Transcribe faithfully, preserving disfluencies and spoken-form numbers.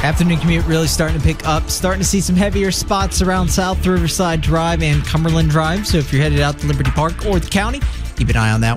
Afternoon commute really starting to pick up. Starting to see some heavier spots around South Riverside Drive and Cumberland Drive. So if you're headed out to Liberty Park or the county, keep an eye on that.